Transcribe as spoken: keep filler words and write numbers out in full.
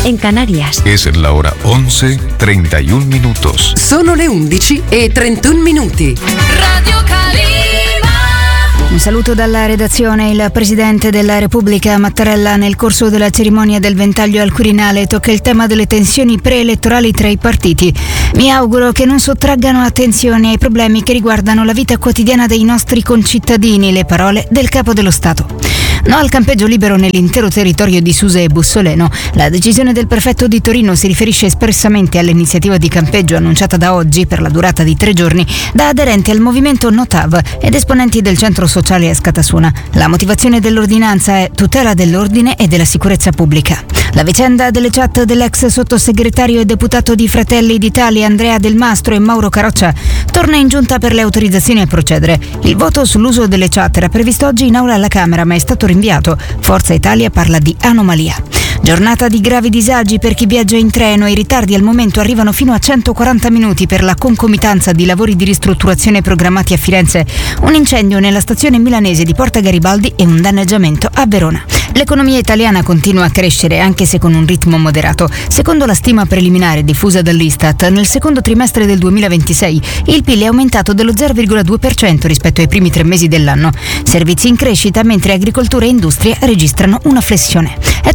en Canarias. Es la hora once treinta y un minutos. Sono le undici e trentuno minuti. Radio Calima. Un saluto dalla redazione. Il Presidente della Repubblica Mattarella nel corso della cerimonia del ventaglio al Quirinale tocca il tema delle tensioni preelettorali tra i partiti. Mi auguro che non sottraggano attenzione ai problemi che riguardano la vita quotidiana dei nostri concittadini, le parole del Capo dello Stato. No al campeggio libero nell'intero territorio di Susa e Bussoleno. La decisione del prefetto di Torino si riferisce espressamente all'iniziativa di campeggio annunciata da oggi per la durata di tre giorni da aderenti al movimento Notav ed esponenti del centro sociale Askatasuna. La motivazione dell'ordinanza è tutela dell'ordine e della sicurezza pubblica. La vicenda delle chat dell'ex sottosegretario e deputato di Fratelli d'Italia Andrea Del Mastro e Mauro Caroccia torna in giunta per le autorizzazioni a procedere. Il voto sull'uso delle chat era previsto oggi in aula alla Camera, ma è stato rinviato. Forza Italia parla di anomalia. Giornata di gravi disagi per chi viaggia in treno. I ritardi al momento arrivano fino a centoquaranta minuti per la concomitanza di lavori di ristrutturazione programmati a Firenze, un incendio nella stazione milanese di Porta Garibaldi e un danneggiamento a Verona. L'economia italiana continua a crescere anche se con un ritmo moderato. Secondo la stima preliminare diffusa dall'Istat, nel secondo trimestre del duemilaventisei il P I L è aumentato dello zero virgola due per cento rispetto ai primi tre mesi dell'anno. Servizi in crescita mentre agricoltura e industria registrano una flessione. È